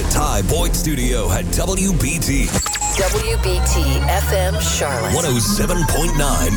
Ty Boyd Studio at WBT. WBT FM Charlotte. 107.9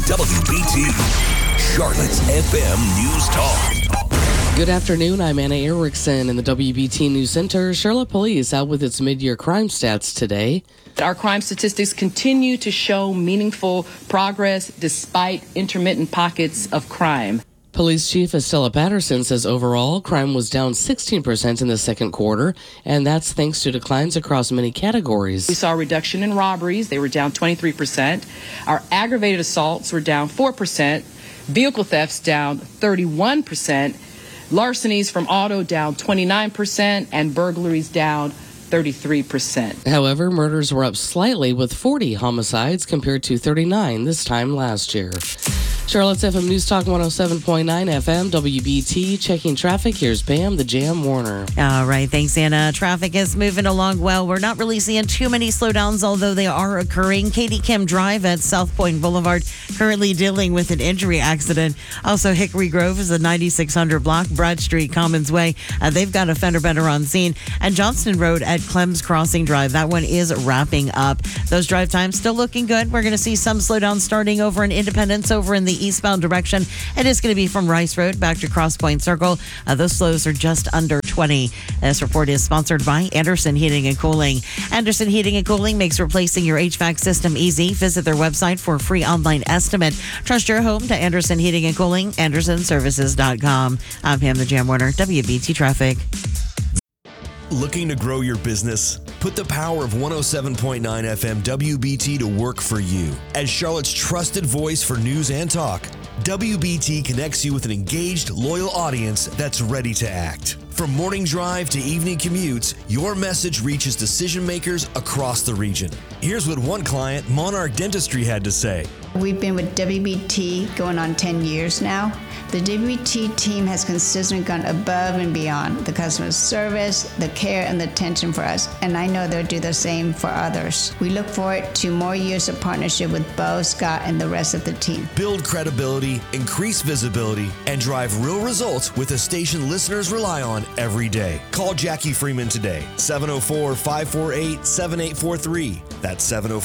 WBT. Charlotte's FM News Talk. Good afternoon, I'm Anna Erickson in the WBT News Center. Charlotte Police out with its mid-year crime stats today. Our crime statistics continue to show meaningful progress despite intermittent pockets of crime. Police Chief Estella Patterson says overall, crime was down 16% in the second quarter, and that's thanks to declines across many categories. We saw a reduction in robberies. They were down 23%. Our aggravated assaults were down 4%. Vehicle thefts down 31%. Larcenies from auto down 29%, and burglaries down 33%. However, murders were up slightly with 40 homicides compared to 39 this time last year. Charlotte's FM News Talk 107.9 FM, WBT. Checking traffic, here's Pam, the Jam Warner. All right, thanks, Anna. Traffic is moving along well. We're not really seeing too many slowdowns, although they are occurring. Katie Kim Drive at South Point Boulevard, currently dealing with an injury accident. Also, Hickory Grove is a 9600 block. Broad Street, Commons Way, they've got a fender bender on scene. And Johnston Road at Clem's Crossing Drive, that one is wrapping up. Those drive times still looking good. We're going to see some slowdowns starting over in Independence, over in the eastbound direction. It is going to be from Rice Road back to Cross Point Circle. Those slows are just under 20. This report is sponsored by Anderson Heating and Cooling. Anderson Heating and Cooling makes replacing your HVAC system easy. Visit their website for a free online estimate. Trust your home to Anderson Heating and Cooling, AndersonServices.com. I'm Pam the Jam Warner, WBT Traffic. Looking to grow your business? Put the power of 107.9 FM WBT to work for you. As Charlotte's trusted voice for news and talk, WBT connects you with an engaged, loyal audience that's ready to act. From morning drive to evening commutes, your message reaches decision makers across the region. Here's what one client, Monarch Dentistry, had to say. We've been with WBT going on 10 years now. The WBT team has consistently gone above and beyond the customer service, the care, and the attention for us, and I know they'll do the same for others. We look forward to more years of partnership with Bo, Scott, and the rest of the team. Build credibility, increase visibility, and drive real results with a station listeners rely on every day. Call Jackie Freeman today, 704-548-7843. That's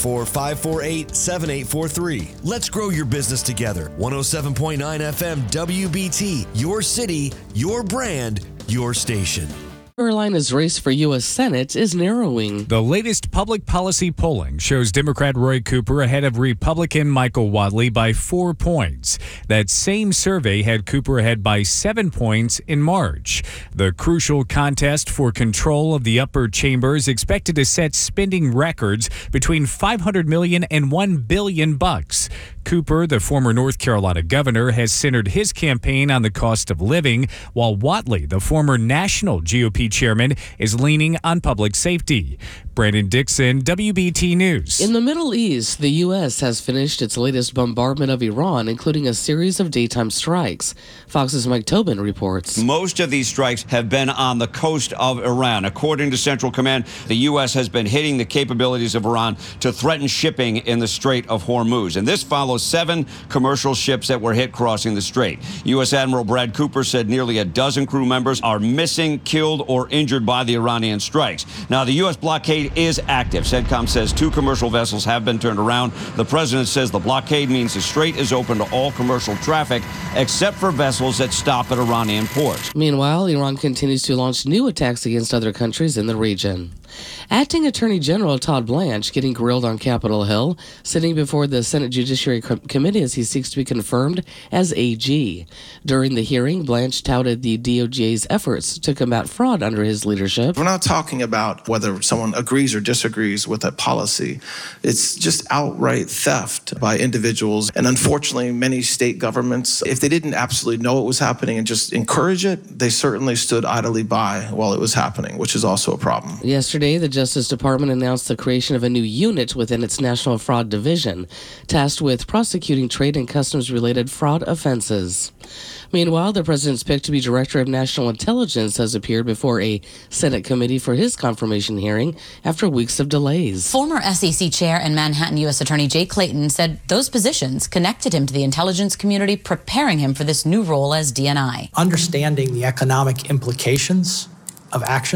704-548-7843. Let's grow your business together. 107.9 FM WBT, your city, your brand, your station. Carolina's race for U.S. Senate is narrowing. The latest public policy polling shows Democrat Roy Cooper ahead of Republican Michael Whatley by 4 points. That same survey had Cooper ahead by 7 points in March. The crucial contest for control of the upper chamber is expected to set spending records between $500 million and $1 billion. Cooper, the former North Carolina governor, has centered his campaign on the cost of living, while Whatley, the former national GOP chairman, is leaning on public safety. Brandon Dixon, WBT News. In the Middle East, the U.S. has finished its latest bombardment of Iran, including a series of daytime strikes. Fox's Mike Tobin reports. Most of these strikes have been on the coast of Iran. According to Central Command, the U.S. has been hitting the capabilities of Iran to threaten shipping in the Strait of Hormuz. And this follows 7 commercial ships that were hit crossing the strait. U.S. Admiral Brad Cooper said nearly a dozen crew members are missing, killed, or injured by the Iranian strikes. Now, the U.S. blockade is active. CENTCOM says 2 commercial vessels have been turned around. The president says the blockade means the strait is open to all commercial traffic except for vessels that stop at Iranian ports. Meanwhile, Iran continues to launch new attacks against other countries in the region. Acting Attorney General Todd Blanche getting grilled on Capitol Hill, sitting before the Senate Judiciary Committee as he seeks to be confirmed as AG. During the hearing, Blanche touted the DOJ's efforts to combat fraud under his leadership. We're not talking about whether someone agrees or disagrees with a policy. It's just outright theft by individuals. And unfortunately, many state governments, if they didn't absolutely know what was happening and just encourage it, they certainly stood idly by while it was happening, which is also a problem. Yesterday, the Justice Department announced the creation of a new unit within its National Fraud Division, tasked with prosecuting trade and customs-related fraud offenses. Meanwhile, the president's pick to be Director of National Intelligence has appeared before a Senate committee for his confirmation hearing after weeks of delays. Former SEC Chair and Manhattan U.S. Attorney Jay Clayton said those positions connected him to the intelligence community, preparing him for this new role as DNI. Understanding the economic implications of actions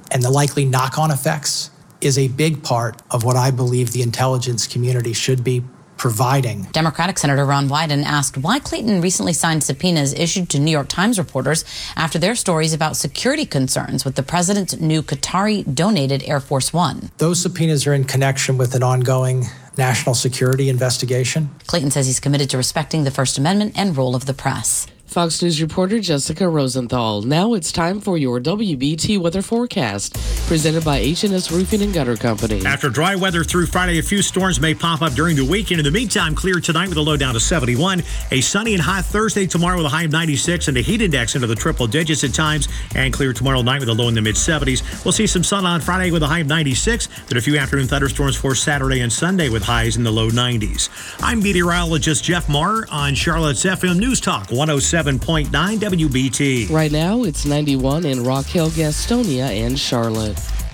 and the likely knock-on effects is a big part of what I believe the intelligence community should be providing. Democratic Senator Ron Wyden asked why Clayton recently signed subpoenas issued to New York Times reporters after their stories about security concerns with the president's new Qatari-donated Air Force One. Those subpoenas are in connection with an ongoing national security investigation. Clayton says he's committed to respecting the First Amendment and role of the press. Fox News reporter Jessica Rosenthal. Now it's time for your WBT weather forecast, presented by H&S Roofing and Gutter Company. After dry weather through Friday, a few storms may pop up during the weekend. In the meantime, clear tonight with a low down to 71. A sunny and hot Thursday tomorrow with a high of 96 and a heat index into the triple digits at times. And clear tomorrow night with a low in the mid-70s. We'll see some sun on Friday with a high of 96. Then a few afternoon thunderstorms for Saturday and Sunday with highs in the low 90s. I'm meteorologist Jeff Marr on Charlotte's FM News Talk 107.9 WBT. Right now, it's 91 in Rock Hill, Gastonia, and Charlotte.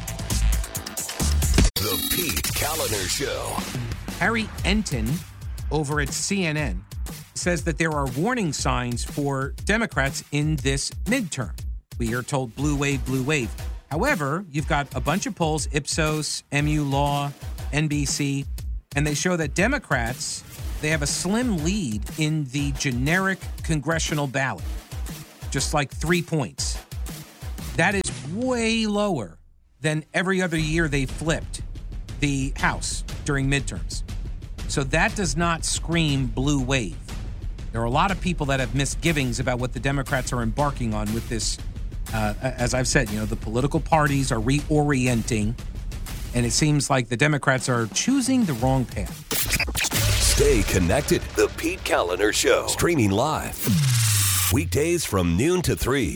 The Pete Kaliner Show. Harry Enton over at CNN says that there are warning signs for Democrats in this midterm. We are told blue wave, blue wave. However, you've got a bunch of polls, Ipsos, MU Law, NBC, and they show that Democrats, they have a slim lead in the generic congressional ballot, just like 3 points. That is way lower than every other year they flipped the House during midterms. So that does not scream blue wave. There are a lot of people that have misgivings about what the Democrats are embarking on with this. As I've said, the political parties are reorienting, and it seems like the Democrats are choosing the wrong path. Stay connected. The Pete Kaliner Show. Streaming live. Weekdays from noon to 3.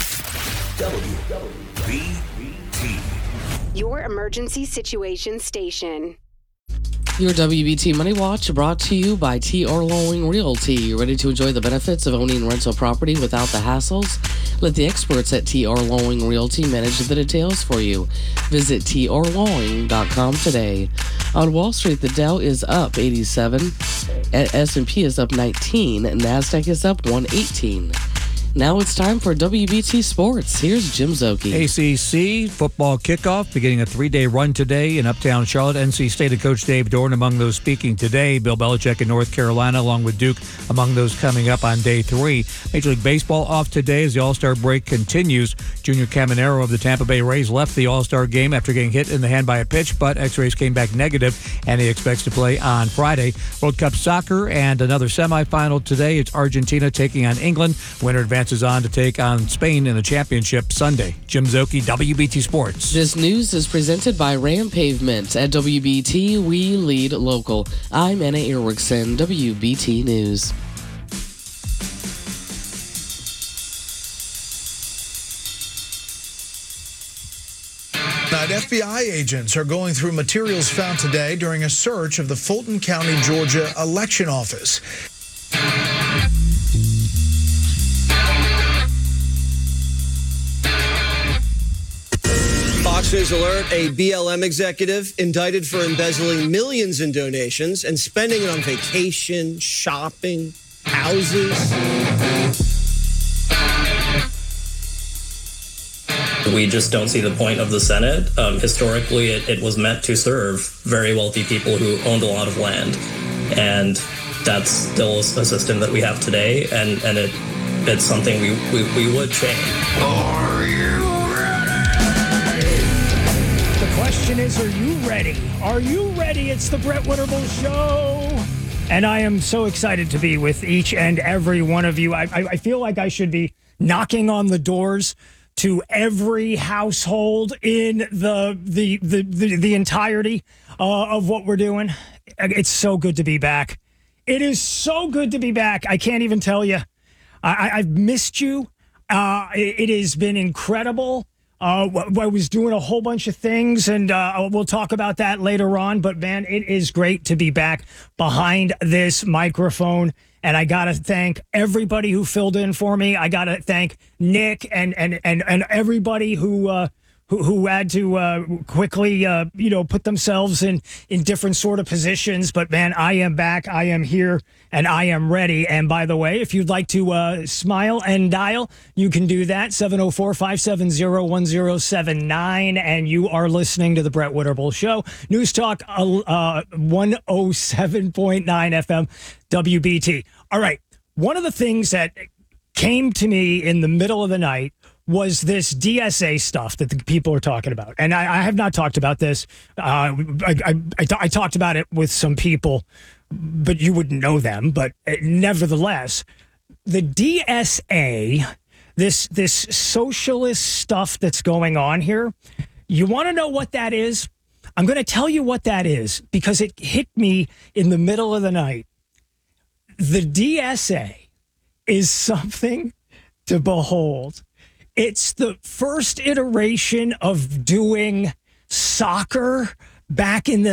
WBT. Your emergency situation station. Your WBT Money Watch brought to you by T.R. Lowing Realty. You ready to enjoy the benefits of owning rental property without the hassles? Let the experts at T.R. Lowing Realty manage the details for you. Visit trlowing.com today. On Wall Street, the Dow is up 87, S&P is up 19, and NASDAQ is up 118. Now it's time for WBT Sports. Here's Jim Szoke. ACC football kickoff beginning a 3-day run today in Uptown Charlotte. NC State and Coach Dave Doran among those speaking today. Bill Belichick in North Carolina along with Duke among those coming up on day 3. Major League Baseball off today as the All-Star break continues. Junior Caminero of the Tampa Bay Rays left the All-Star game after getting hit in the hand by a pitch, but X-rays came back negative, and he expects to play on Friday. World Cup soccer and another semifinal today. It's Argentina taking on England. Winner advances on to take on Spain in the championship Sunday. Jim Szoke, WBT Sports. This news is presented by Ram Pavement. At WBT, we lead local. I'm Anna Erickson, WBT News. FBI agents are going through materials found today during a search of the Fulton County, Georgia election office. Fox News alert, a BLM executive indicted for embezzling millions in donations and spending it on vacation, shopping, houses. We just don't see the point of the Senate. Historically, it was meant to serve very wealthy people who owned a lot of land. And that's still a system that we have today, and it's something we would change. Are you ready? The question is, are you ready? Are you ready? It's the Brett Winterble Show. And I am so excited to be with each and every one of you. I feel like I should be knocking on the doors to every household in the entirety of what we're doing. It's so good to be back. It is so good to be back. I can't even tell you. I've missed you. It has been incredible. I was doing a whole bunch of things, and we'll talk about that later on. But, man, it is great to be back behind this microphone. And I got to thank everybody who filled in for me. I got to thank Nick and everybody who who had to quickly, put themselves in different sort of positions. But, man, I am back. I am here, and I am ready. And, by the way, if you'd like to smile and dial, you can do that, 704-570-1079. And you are listening to The Brett Winterble Show. News Talk 107.9 FM WBT. All right. One of the things that came to me in the middle of the night was this DSA stuff that the people are talking about. And I have not talked about this. I talked about it with some people, but you wouldn't know them. But nevertheless, the DSA, this socialist stuff that's going on here, you want to know what that is? I'm going to tell you what that is because it hit me in the middle of the night. The DSA is something to behold. It's the first iteration of doing soccer back in the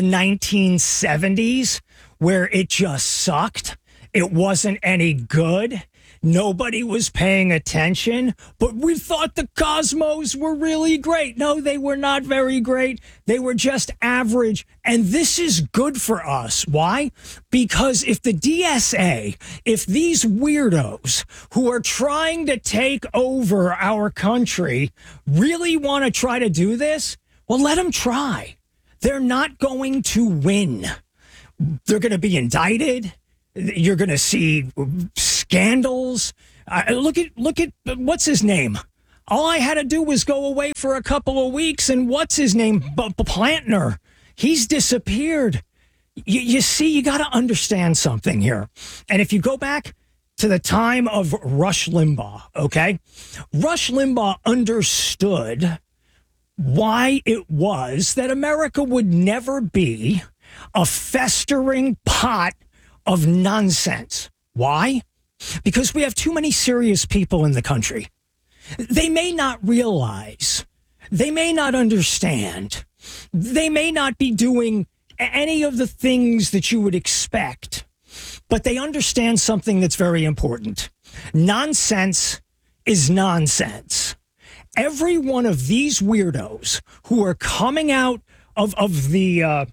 1970s where it just sucked. It wasn't any good. Nobody was paying attention, but we thought the Cosmos were really great. No, they were not very great. They were just average. And this is good for us. Why? Because if the DSA, if these weirdos who are trying to take over our country really want to try to do this, well, let them try. They're not going to win. They're going to be indicted. You're going to see scandals. Look at what's his name? All I had to do was go away for a couple of weeks, and what's his name? Plantner. He's disappeared. You see, you got to understand something here. And if you go back to the time of Rush Limbaugh, okay? Rush Limbaugh understood why it was that America would never be a festering pot of nonsense. Why? Because we have too many serious people in the country. They may not realize, they may not understand, they may not be doing any of the things that you would expect, but they understand something that's very important. Nonsense is nonsense. Every one of these weirdos who are coming out of the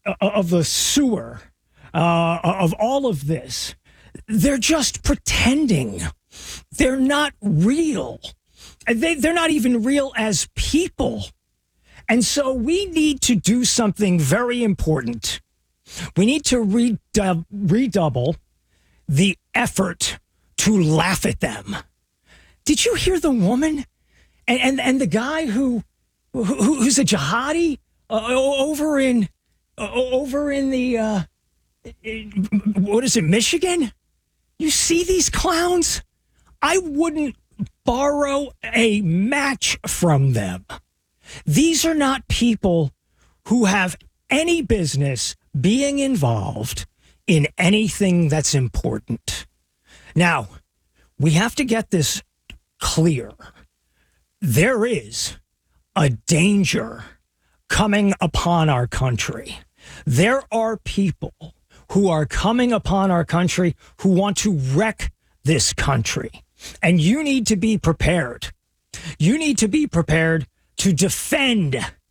sewer, of all of this, they're just pretending. They're not real. They're not even real as people. And so we need to do something very important. We need to redouble the effort to laugh at them. Did you hear the woman and the guy who's a jihadi over in the what is it, Michigan? You see these clowns? I wouldn't borrow a match from them. These are not people who have any business being involved in anything that's important. Now, we have to get this clear. There is a danger coming upon our country. There are people who are coming upon our country who want to wreck this country. And you need to be prepared. You need to be prepared to defend,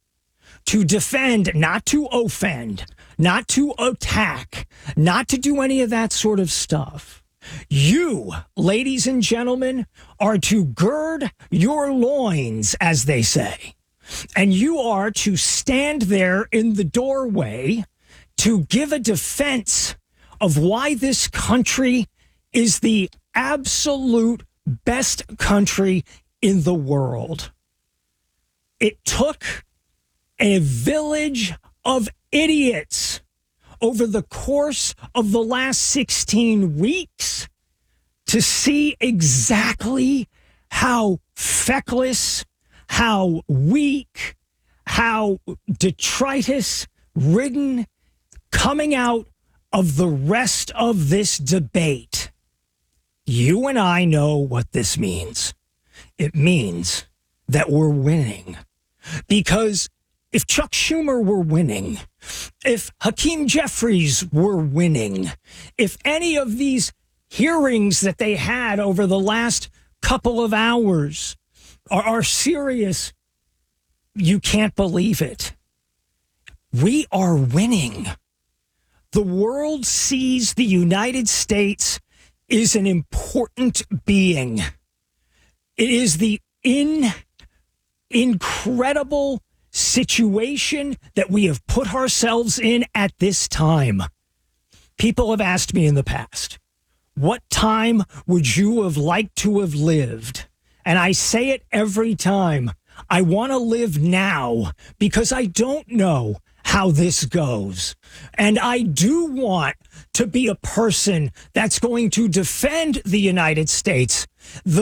not to offend, not to attack, not to do any of that sort of stuff. You, ladies and gentlemen, are to gird your loins, as they say. And you are to stand there in the doorway to give a defense of why this country is the absolute best country in the world. It took a village of idiots over the course of the last 16 weeks to see exactly how feckless, how weak, how detritus-ridden coming out of the rest of this debate. You and I know what this means. It means that we're winning. Because if Chuck Schumer were winning, if Hakeem Jeffries were winning, if any of these hearings that they had over the last couple of hours are serious, You can't believe it. We are winning. The world sees the United States is an important being. It is the incredible situation that we have put ourselves in at this time. People have asked me in the past, what time would you have liked to have lived? And I say it every time. I want to live now because I don't know how this goes. And I do want to be a person that's going to defend the United States. The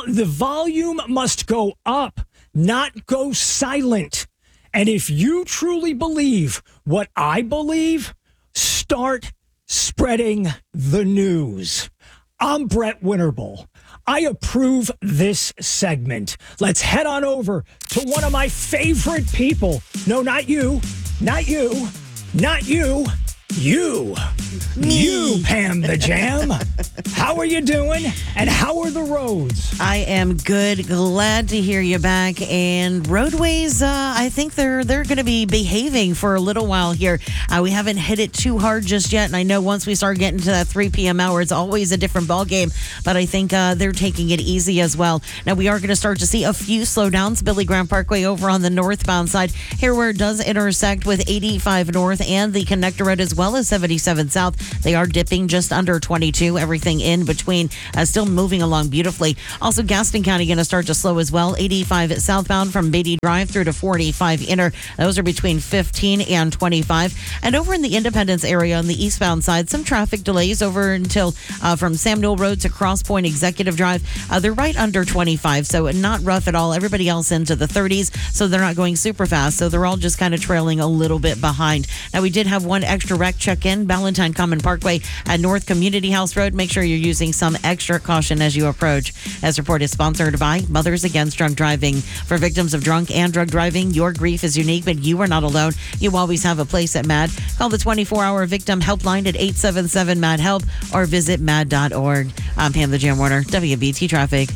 volume must go up, not go silent. And if you truly believe what I believe, start spreading the news. I'm Brett Winterble. I approve this segment. Let's head on over to one of my favorite people. No, not you. Not you. Not you. You. Me. You, Pam the Jam. How are you doing? And how are the roads? I am good. Glad to hear you back. And roadways, I think they're going to be behaving for a little while here. We haven't hit it too hard just yet. And I know once we start getting to that 3 p.m. hour, it's always a different ballgame. But I think they're taking it easy as well. Now, we are going to start to see a few slowdowns. Billy Graham Parkway over on the northbound side. Here where it does intersect with 85 North and the connector road as well as 77 South. They are dipping just under 22. Everything in between still moving along beautifully. Also, Gaston County going to start to slow as well. 85 southbound from Beatty Drive through to 45 inner. Those are between 15 and 25. And over in the Independence area on the eastbound side, some traffic delays over until from Samuel Road to Cross Point Executive Drive. They're right under 25, so not rough at all. Everybody else into the 30s, so they're not going super fast. So they're all just kind of trailing a little bit behind. Now, we did have one extra wreck check in Ballantyne Common Parkway at North Community House Road. Make sure you're using some extra caution as you approach. As report is sponsored by Mothers Against Drunk Driving. For victims of drunk and drug driving, your grief is unique, but you are not alone. You always have a place at MAD. Call the 24-hour victim helpline at 877-MAD-HELP or visit mad.org. I'm Pam the Jam Warner, WBT Traffic.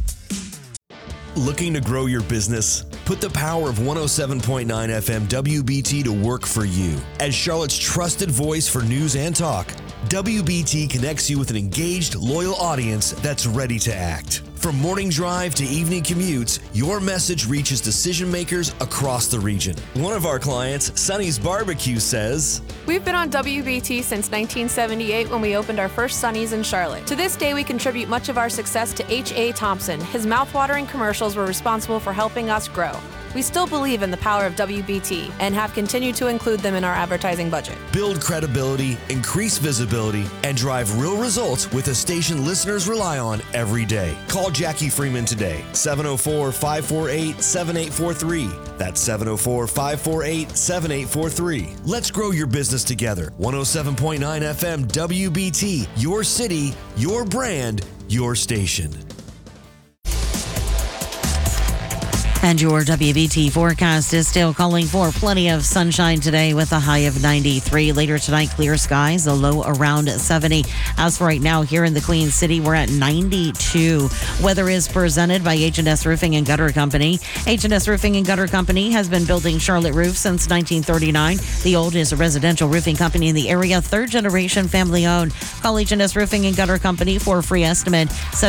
Looking to grow your business? Put the power of 107.9 FM WBT to work for you. As Charlotte's trusted voice for news and talk, WBT connects you with an engaged, loyal audience that's ready to act. From morning drive to evening commutes, your message reaches decision makers across the region. One of our clients, Sonny's Barbecue, says, "We've been on WBT since 1978 when we opened our first Sonny's in Charlotte. To this day, we contribute much of our success to H.A. Thompson. His mouthwatering commercials were responsible for helping us grow. We still believe in the power of WBT and have continued to include them in our advertising budget. Build credibility, increase visibility, and drive real results with a station listeners rely on every day. Call Jackie Freeman today, 704-548-7843. That's 704-548-7843. Let's grow your business together. 107.9 FM WBT, your city, your brand, your station. And your WBT forecast is still calling for plenty of sunshine today with a high of 93. Later tonight, clear skies, a low around 70. As for right now, here in the Queen City, we're at 92. Weather is presented by H&S Roofing and Gutter Company. H&S Roofing and Gutter Company has been building Charlotte roofs since 1939. The oldest residential roofing company in the area, third generation family owned. Call H&S Roofing and Gutter Company for a free estimate,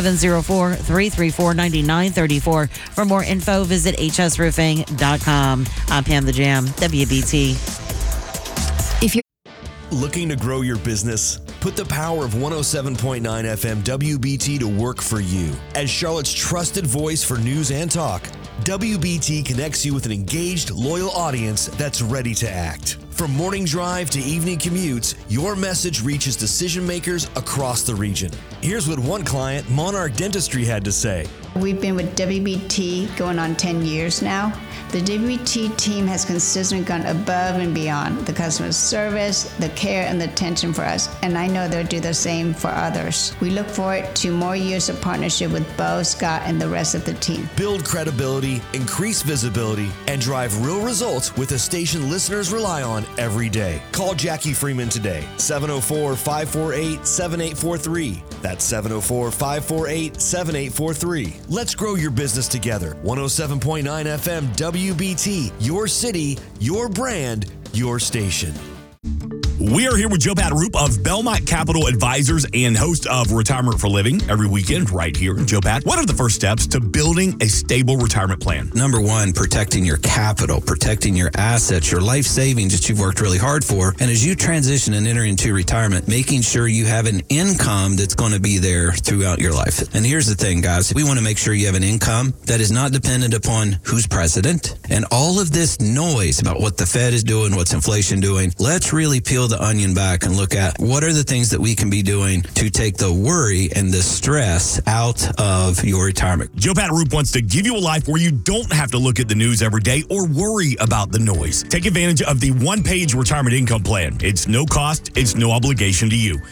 704-334-9934. For more info, visit hsroofing.com. I'm Pam the Jam, WBT. If you're looking to grow your business, put the power of 107.9 FM WBT to work for you. As Charlotte's trusted voice for news and talk, WBT connects you with an engaged, loyal audience that's ready to act. From morning drive to evening commutes, your message reaches decision makers across the region. Here's what one client, Monarch Dentistry, had to say. We've been with WBT going on 10 years now. The WBT team has consistently gone above and beyond the customer service, the care, and the attention for us, and I know they'll do the same for others. We look forward to more years of partnership with Bo, Scott, and the rest of the team. Build credibility, increase visibility, and drive real results with a station listeners rely on every day. Call Jackie Freeman today, 704-548-7843. That's 704-548-7843. Let's grow your business together. 107.9 FM WBT, your city, your brand, your station. We are here with Joe Pat-Roop of Belmont Capital Advisors and host of Retirement for Living every weekend right here. Joe Pat, what are the first steps to building a stable retirement plan? Number one, protecting your capital, protecting your assets, your life savings that you've worked really hard for. And as you transition and enter into retirement, making sure you have an income that's going to be there throughout your life. And here's the thing, guys. We want to make sure you have an income that is not dependent upon who's president and all of this noise about what the Fed is doing, what's inflation doing. Let's really peel the onion back and look at what are the things that we can be doing to take the worry and the stress out of your retirement. Joe Pat-Roop wants to give you a life where you don't have to look at the news every day or worry about the noise. Take advantage of the one-page retirement income plan. It's no cost, it's no obligation to you.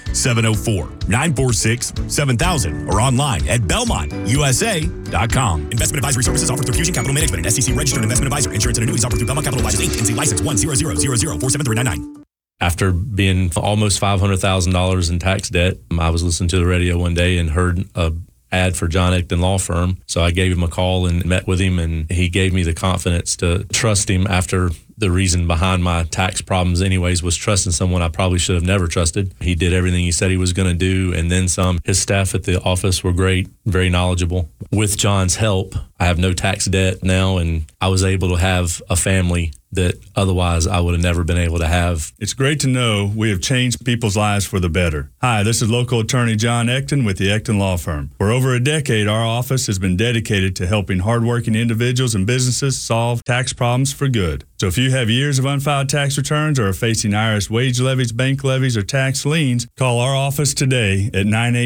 704-946-7000 or online at BelmontUSA.com. Investment advisory services offered through Fusion Capital Management, an SEC registered investment advisor. Insurance and annuities offered through Belmont Capital Advisors, Inc. NC license 10000047399. After being almost $500,000 in tax debt, I was listening to the radio one day and heard an ad for John Ecton Law Firm. So I gave him a call and met with him, and he gave me the confidence to trust him after the reason behind my tax problems anyways was trusting someone I probably should have never trusted. He did everything he said he was going to do, and then some. His staff at the office were great, very knowledgeable. With John's help, I have no tax debt now, and I was able to have a family that otherwise I would have never been able to have. It's great to know we have changed people's lives for the better. Hi, this is local attorney John Ecton with the Ecton Law Firm. For over a decade, our office has been dedicated to helping hardworking individuals and businesses solve tax problems for good. So if you have years of unfiled tax returns or are facing IRS wage levies, bank levies, or tax liens, call our office today at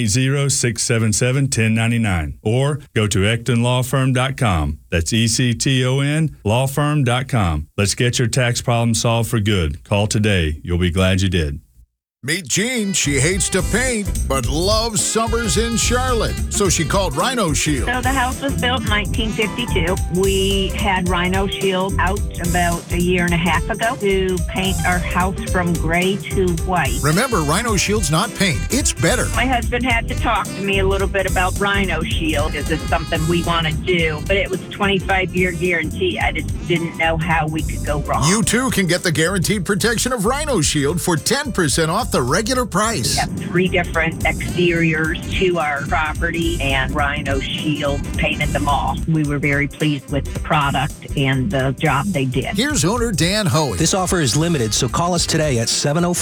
980-677-1099 or go to EctonLawFirm.com. That's ECTON lawfirm.com. Let's get your tax problem solved for good. Call today. You'll be glad you did. Meet Jean. She hates to paint, but loves summers in Charlotte. So she called Rhino Shield. So the house was built in 1952. We had Rhino Shield out about a year and a half ago to paint our house from gray to white. Remember, Rhino Shield's not paint. It's better. My husband had to talk to me a little bit about Rhino Shield. Is this something we want to do? But it was a 25-year guarantee. I just didn't know how we could go wrong. You too can get the guaranteed protection of Rhino Shield for 10% off the regular price. We have 3 different exteriors to our property, and Rhino Shield painted them all. We were very pleased with the product and the job they did. Here's owner Dan Hoey. This offer is limited, so call us today at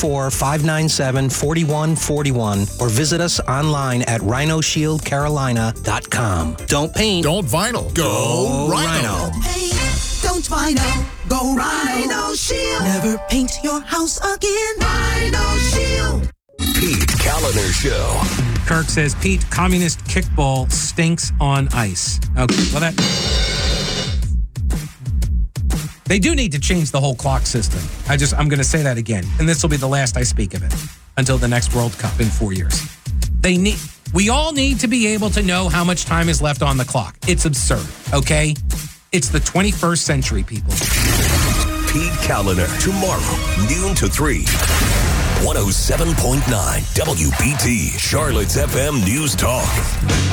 704-597-4141 or visit us online at rhinoshieldcarolina.com. Don't paint. Don't vinyl. Go Rhino. Hey, don't vinyl. Go Rhino Shield. Never paint your house again. Rhino Shield. Pete Kaliner Show. Kirk says, Pete, communist kickball stinks on ice. Okay, well they do need to change the whole clock system. I'm going to say that again, and this will be the last I speak of it until the next World Cup in 4 years. We all need to be able to know how much time is left on the clock. It's absurd, okay? It's the 21st century, people. Pete Kaliner, tomorrow, noon to 3. 107.9 WBT, Charlotte's FM News Talk.